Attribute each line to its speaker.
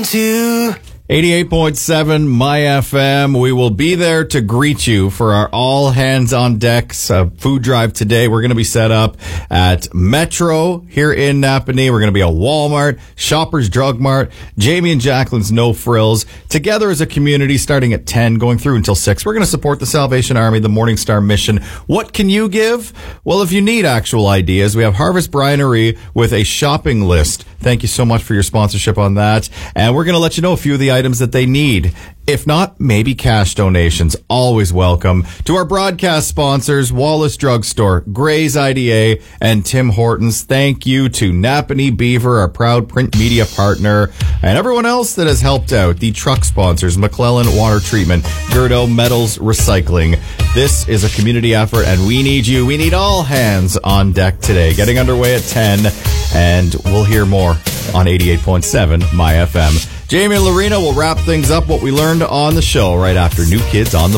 Speaker 1: to
Speaker 2: 88.7 My FM. We will be there to greet you for our all hands on deck food drive today. We're going to be set up at Metro here in Napanee. We're going to be at Walmart, Shoppers Drug Mart, Jamie and Jacqueline's No Frills, together as a community starting at 10, going through until 6. We're going to support the Salvation Army, the Morning Star mission. What can you give? Well, if you need actual ideas, we have Harvest Brinery with a shopping list. Thank you so much for your sponsorship on that. And we're going to let you know a few of the items that they need. If not, maybe cash donations. Always welcome. To our broadcast sponsors, Wallace Drugstore, Gray's IDA, and Tim Hortons. Thank you to Napanee Beaver, our proud print media partner, and everyone else that has helped out. The truck sponsors, McClellan Water Treatment, Gerdo Metals Recycling. This is a community effort, and we need you. We need all hands on deck today. Getting underway at 10, and we'll hear more on 88.7 My FM. Jamie and Lorena will wrap things up, what we learned on the show right after New Kids on the